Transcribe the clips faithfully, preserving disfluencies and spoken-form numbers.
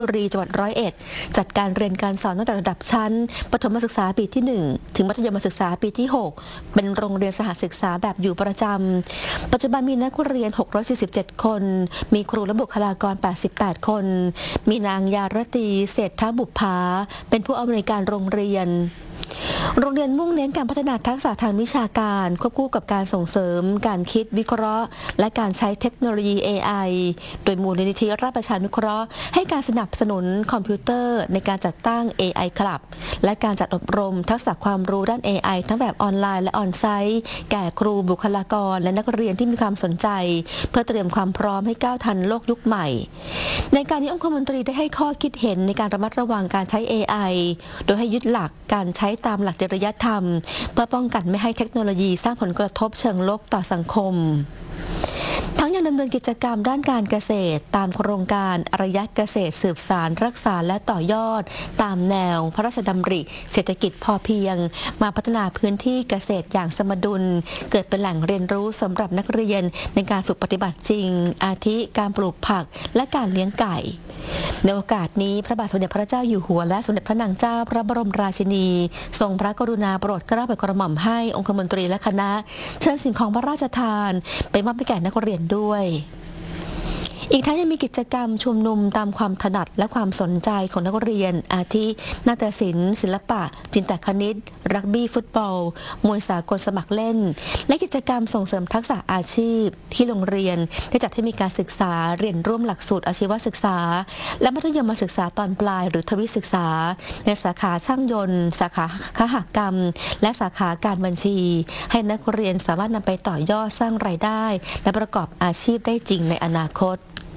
บุรีจังหวัดร้อยเอ็ดจัดการเรียนการสอนตั้งแต่ระดับชั้นประถมศึกษาปีที่หนึ่งถึงมัธยมศึกษาปีที่หกเป็นโรงเรียนสหศึกษาแบบอยู่ประจำปัจจุบันมีนักเรียนหกร้อยสี่สิบเจ็ดคนมีครูและบุคลากรแปดสิบแปดคนมีนางยารตีเศรษฐบุปผาเป็นผู้อำนวยการโรงเรียนโรงเรียนมุ่งเน้นการพัฒนาทักษะทางวิชาการควบคู่กับการส่งเสริมการคิดวิเคราะห์และการใช้เทคโนโลยี เอ ไอ โดยมูลนิธิราชประชานุเคราะห์ให้การสนับสนุนคอมพิวเตอร์ในการจัดตั้ง เอ ไอ Club และการจัดอบรมทักษะความรู้ด้าน เอ ไอ ทั้งแบบออนไลน์และออนไซต์แก่ครูบุคลากรและนักเรียนที่มีความสนใจเพื่อเตรียมความพร้อมให้ก้าวทันโลกยุคใหม่ในการนี้องคมนตรีได้ให้ข้อคิดเห็นในการระมัดระวังการใช้ เอ ไอ โดยให้ยึดหลักการใช้ตามหลักจริยธรรมเพื่อป้องกันไม่ให้เทคโนโลยีสร้างผลกระทบเชิงลบต่อสังคมทั้งยังดำเนินกิจกรรมด้านการเกษตรตามโครงการอารยะเกษตรสืบสานรักษาและต่อยอดตามแนวพระราชดำริเศรษฐกิจพอเพียงมาพัฒนาพื้นที่เกษตรอย่างสมดุลเกิดเป็นแหล่งเรียนรู้สำหรับนักเรียนในการฝึกปฏิบัติจริงอาทิการปลูกผักและการเลี้ยงไก่ในโอกาสนี้พระบาทสมเด็จพระเจ้าอยู่หัวและสมเด็จพระนางเจ้าพระบรมราชินีทรงพระกรุณาโปรดเกล้าโปรดกระหม่อมให้องคมนตรีและคณะเชิญสิ่งของพระราชทานไปมอบให้แก่นักเรียนด้วยอีกทั้งยังมีกิจกรรมชุมนุมตามความถนัดและความสนใจของนักเรียนอาทินาฏศิลป์ศิลปะจินตคณิตรักบี้ฟุตบอลมวยสากลสมัครเล่นและกิจกรรมส่งเสริมทักษะอาชีพที่โรงเรียนได้จัดให้มีการศึกษาเรียนร่วมหลักสูตรอาชีวศึกษาและมัธยมศึกษาตอนปลายหรือทวิศึกษาในสาขาช่างยนต์สาขาคหกรรมและสาขาการบัญชีให้นักเรียนสามารถนำไปต่อยอดสร้างรายได้และประกอบอาชีพได้จริงในอนาคต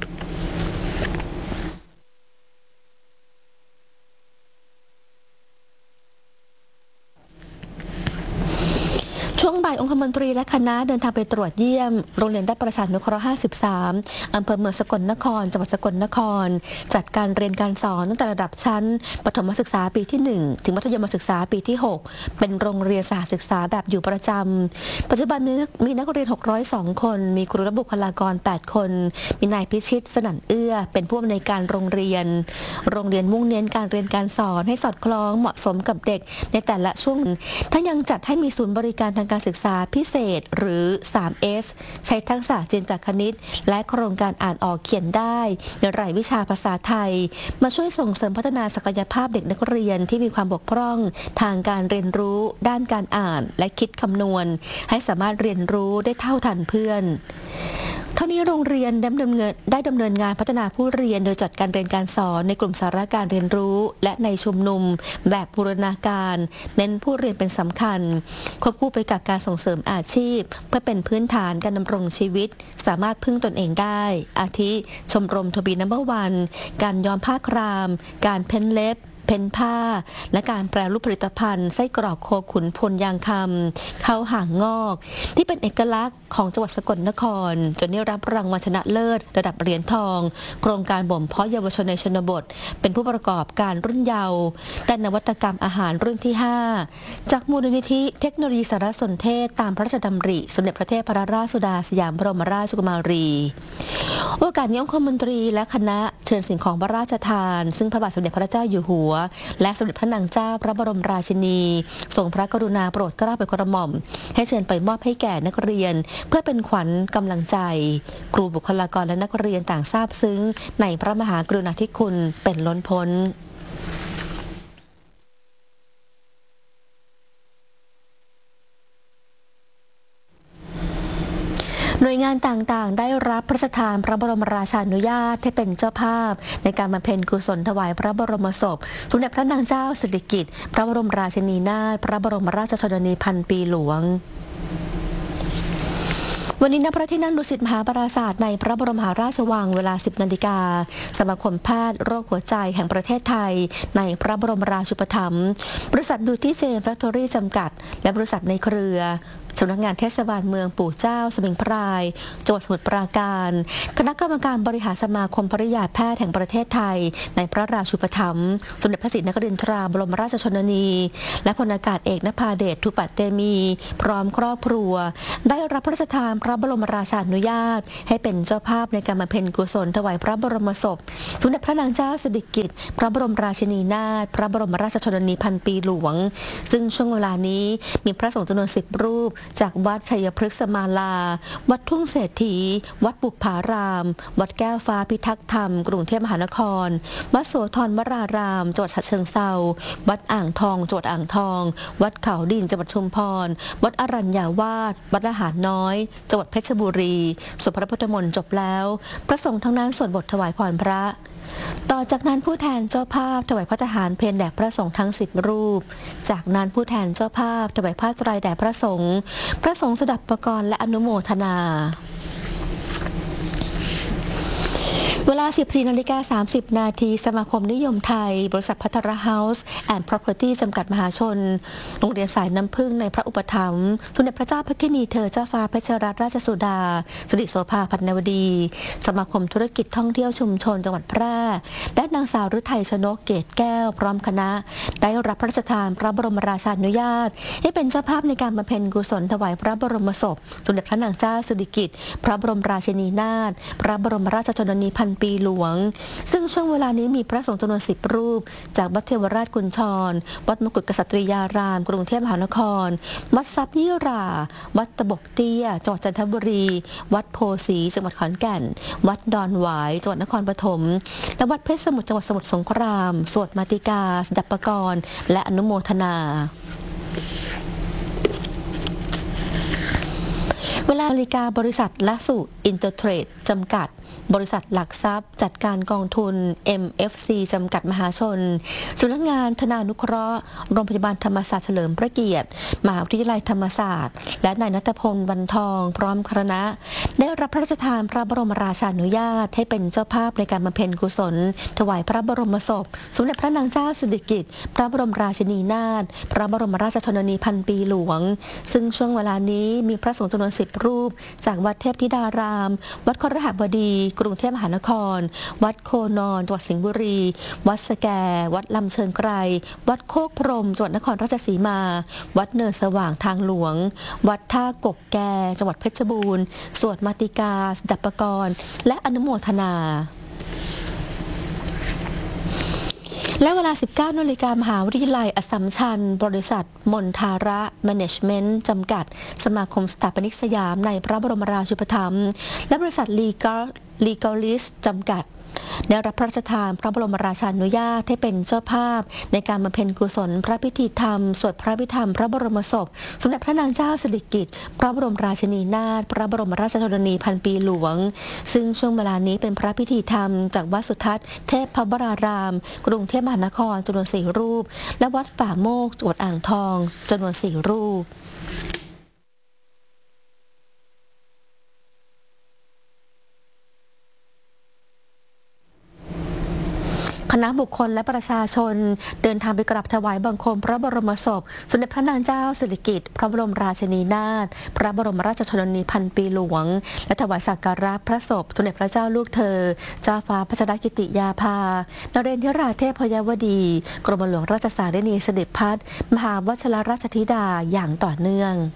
ช่วงบ่ายองคมนตรีและคณะเดินทางไปตรวจเยี่ยมโรงเรียนราชประชานุเคราะห์ห้าสิบสามอำเภอเมืองสกลนครจังหวัดสกลนครจัดการเรียนการสอนตั้งแต่ระดับชั้นประถมศึกษาปีที่หนึ่งถึงมัธยมศึกษาปีที่หกเป็นโรงเรียนสหศึกษาแบบอยู่ประจำปัจจุบันมีนักเรียนหกร้อยสองคนมีครูและบุคลากรแปดคนมีนายพิชิตสนั่นเอื้อเป็นผู้อำนวยการโรงเรียนโรงเรียนมุ่งเน้นการเรียนการสอนให้สอดคล้องเหมาะสมกับเด็กในแต่ละช่วงทั้งยังจัดให้มีศูนย์บริการทางการศึกษาพิเศษหรือ ทรี เอส ใช้ทักษะจินตคณิตและโครงการอ่านออกเขียนได้ในรายวิชาภาษาไทยมาช่วยส่งเสริมพัฒนาศักยภาพเด็กนักเรียนที่มีความบกพร่องทางการเรียนรู้ด้านการอ่านและคิดคำนวณให้สามารถเรียนรู้ได้เท่าทันเพื่อนทั้งนี้โรงเรียนได้ดำเนินได้ดำเนินงานพัฒนาผู้เรียนโดยจัดการเรียนการสอนในกลุ่มสาระการเรียนรู้และในชุมนุมแบบบูรณาการเน้นผู้เรียนเป็นสำคัญควบคู่ไปกับการส่งเสริมอาชีพเพื่อเป็นพื้นฐานการดำรงชีวิตสามารถพึ่งตนเองได้อาทิชมรมทบีนัมเบอร์วันการย้อมผ้าครามการเพ้นเล็บเพ้นผ้าและการแปรรูปผลิตภัณฑ์ไส้กรอกโคขุนพลยางคำข้าวหางงอกที่เป็นเอกลักษณ์ของจังหวัดสกลนครจนได้รับรางวัลชนะเลิศระดับเหรียญทองโครงการบ่มเพาะเยาวชนในชนบทเป็นผู้ประกอบการรุ่นเยาว์ด้านนวัตกรรมอาหารรุ่นที่ห้าจากมูลนิธิเทคโนโลยีสารสนเทศตามพระราชดำริสมเด็จพระเทพรัตนราชสุดาสยามบรมราชกุมารีโอกาสนี้องคมนตรีและคณะเชิญสิ่งของพระราชทานซึ่งพระบาทสมเด็จพระเจ้าอยู่หัวและสมเด็จพระนางเจ้าพระบรมราชินีทรงพระกรุณาโปรดเกล้าโปรดกระหม่อมให้เชิญไปมอบให้แก่นักเรียนเพื่อเป็นขวัญกำลังใจครูบุคลากรและนักเรียนต่างซาบซึ้งในพระมหากรุณาธิคุณเป็นล้นพ้นหน่วยงานต่างๆได้รับพระราชทานพระบรมราชานุญาตให้เป็นเจ้าภาพในการบำเพ็ญกุศลถวายพระบรมศพสมเด็จพระนางเจ้าสิริกิติ์พระบรมราชินีนาถพระบรมราชชนนีพันปีหลวงวันนี้ณพระที่นั่งดุสิตมหาปราสาทในพระบรมมหาราชวังเวลา สิบนาฬิกาสมาคมแพทย์โรคหัวใจแห่งประเทศไทยในพระบรมราชูปถัมภ์บริษัทบิวตี้เจนแฟคทอรี่จำกัดและบริษัทในเครือสำนักงานเทศบาลเมืองปู่เจ้าสมิงพรายจังหวัดสมุทรปราการคณะกรรมการบริหารสมาคมภริยาแพทย์แห่งประเทศไทยในพระราชูปถัมภ์สมเด็จพระศรีนครินทราบรมราชชนนีและพลอากาศเอกนภาเดชทุปัตเตมีพร้อมครอบครัวได้รับพระราชทานพระบรมราชานุญาตให้เป็นเจ้าภาพในการบำเพ็ญกุศลถวายพระบรมศพสมเด็จพระนางเจ้าสิริกิติ์พระบรมราชินีนาถพระบรมราชชนนีพันปีหลวงซึ่งช่วงเวลานี้มีพระสงฆ์จำนวนสิบรูปจากวัดชัยพฤกษมาลาวัดทุ่งเศรษฐีวัดบุปผารามวัดแก้วฟ้าพิทักษ์ธรรมกรุงเทพมหานครวัดโสธรวรารามจังหวัดฉะเชิงเทราวัดอ่างทองจังหวัดอ่างทองวัดเขาดินจังหวัดชุมพรวัดอรัญญาวาสวัดอาหารน้อยจังหวัดเพชรบุรีสวดพระพุทธมนต์จบแล้วพระสงฆ์ทั้งนั้นสวดบทถวายพรพระต่อจากนั้นผู้แทนเจ้าภาพถวายพระทหารเพลแด่พระสงฆ์ทั้งสิบรูปจากนั้นผู้แทนเจ้าภาพถวายผ้าไตรแด่พระสงฆ์พระสงฆ์สดับประกรณ์และอนุโมทนาเวลา สิบสี่นาฬิกาสามสิบนาทีสมาคมนิยมไทยบริษัทพัทรเฮาส์แอนด์ Property จำกัดมหาชนโรงเรียนสายน้ำพึ่งในพระอุปถัมภ์สมเด็จพระเจ้าพระกินีเธอเจ้าฟ้าเพชรรัตนราชสุดาสิริโสภาพันนวดีสมาคมธุรกิจท่องเที่ยวชุมชนจังหวัดแพร่และนางสาวฤทัยชนกเกตแก้วพร้อมคณะได้รับพระราชทานพระบรมราชานุญาตให้เป็นเจ้าภาพในการบำเพ็ญกุศลถวายพระบรมศพสมเด็จพระนางเจ้าสิริกิติ์พระบรมราชินีนาถพระบรมราชชนนีพันปีหลวงซึ่งช่วงเวลานี้มีพระสงฆ์จำนวนสิบรูปจากวัดเทวราชกุญชรวัดมกุฎกษัตริยารามกรุงเทพมหานครวัดทรัพย์นิราวัดตะบกเตี้ยจังหวัดจันทบุรีวัดโพสีจังหวัดขอนแก่นวัดดอนหวายจังหวัดนครปฐมและวัดเพชรสมุทรจังหวัดสมุทรสงครามสวดมาติกาสดับประกรณ์และอนุโมทนาเวลานาฬิกาบริษัทละสุอินเตอร์เทรดจำกัดบริษัทหลักทรัพย์จัดการกองทุน เอ็ม เอฟ ซี จำกัดมหาชนสำนักงานธนานุเคราะห์โรงพยาบาลธรรมศาสตร์เฉลิมพระเกียรติมหาวิทยาลัยธรรมศาสตร์และนายณัฐพลวันทองพร้อมคณะได้รับพระราชทานพระบรมราชานุญาตให้เป็นเจ้าภาพในการบำเพ็ญกุศลถวายพระบรมศพสมเด็จพระนางเจ้าสิริกิติ์พระบรมราชินีนาถพระบรมราชชนนีพันปีหลวงซึ่งช่วงเวลานี้มีพระสงฆ์จำนวนสิบรูปจากวัดเทพธิดารามวัดครหบดีกรุงเทพมหานครวัดโคนอนจังหวัดสิงห์บุรีวัดสแกวัดลำเชิญไกรวัดโคกพรมจังหวัดนครราชสีมาวัดเนินสว่างทางหลวงวัดท่ากกแกจังหวัดเพชรบูรณ์สวดมาติกาสดับประกรณ์และอนุโมทนาและเวลา สิบเก้านาฬิกามหาวิทยาลัยอัสสัมชัญบริษัทมนทาระแมเนจเมนต์จำกัดสมาคมสถาปนิกสยามในพระบรมราชูปถัมภ์และบริษัทลีกาลีกาลิสจำกัดได้รับพระราชทานพระบรมราชานุญาตให้เป็นเจ้าภาพในการบำเพ็ญกุศลพระพิธีธรรมสวดพระพิธรรมพระบรมศพสมเด็จพระนางเจ้าสิริกิติ์พระบรมราชินีนาถพระบรมราชชนนีพันปีหลวงซึ่งช่วงเวลานี้เป็นพระพิธีธรรมจากวัดสุทัศน์เทพพวรารามกรุงเทพมหานครจำนวนสี่รูปและวัดป่าโมกจังหวัดอ่างทองจำนวนสี่รูปคณะบุคคลและประชาชนเดินทางไปกราบถวายบังคมพระบรมศพสมเด็จพระนางเจ้าสิริกิติ์พระบรมราชินีนาถพระบรมราชชนนีพันปีหลวงและถวายสักการะพระศพสมเด็จพระเจ้าลูกเธอเจ้าฟ้าพัชรกิติยาภานเรนทราเทพยาวดีกรมหลวงราชสารินีสิริพัฒน์มหาวชิรราชธิดาอย่างต่อเนื่อง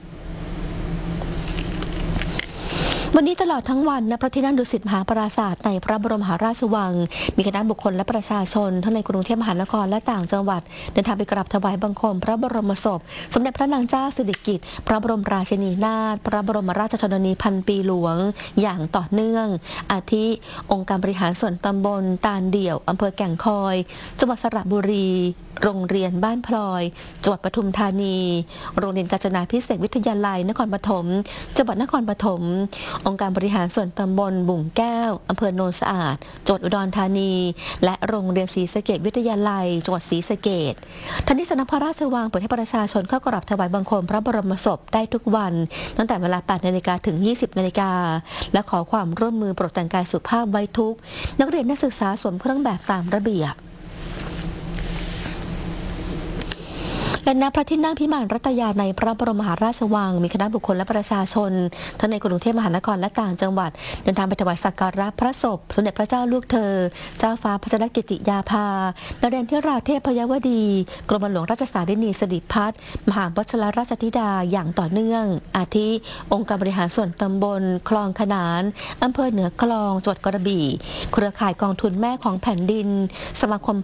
วันนี้ตลอดทั้งวันณพระที่นั่งดุสิตมหาปราสาทในพระบรมมหาราชวังมีคณะบุคคลและประชาชนทั้งในกรุงเทพมหานครและต่างจังหวัดเดินทางไปกราบถวายบังคมพระบรมศพสมเด็จพระนางเจ้าสิริกิติ์พระบรมราชินีนาถพระบรมราชชนนีพันปีหลวงอย่างต่อเนื่องอาทิองค์การบริหารส่วนตำบลตาลเดี่ยวอำเภอแก่งคอยจังหวัดสระบุรีโรงเรียนบ้านพลอยจังหวัดปทุมธานีโรงเรียนกาญจนาภิเษกวิทยาลัยนครปฐมจังหวัดนครปฐมองค์การบริหารส่วนตำบลบุ่งแก้วอำเภอโนนสะอาดจังหวัดอุดรธานีและโรงเรียนศรีสะเกษวิทยาลัยจังหวัดศรีสะเกษทันทีสำนักพระราชวังเปิดให้ประชาชนเข้ากราบถวายบังคมพระบรมศพได้ทุกวันตั้งแต่เวลา แปดนาฬิกา ถึง ยี่สิบนาฬิกาและขอความร่วมมือโปรดแต่งกายสุภาพไว้ทุกนักเรียนนักศึกษาสวมเครื่องแบบตามระเบียบและณพระที่นั่งพิมานรัตยาในพระบรมมหาราชวังมีคณะบุคคลและประชาชนทั้งในกรุงเทพมหานครและต่างจังหวัดเดินทางไปถวายสักการะพระศพสมเด็จพระเจ้าลูกเธอเจ้าฟ้าพัชรกิติยาภานเรนทิราเทพยวดีกรมหลวงราชสารินีสิริพัฒน์มหาวชิรราชธิดาอย่างต่อเนื่องอาทิ องค์การบริหารส่วนตำบลคลองขนานอำเภอเหนือคลองจังหวัดกระบี่เครือข่ายกองทุนแม่ของแผ่นดินสมาคม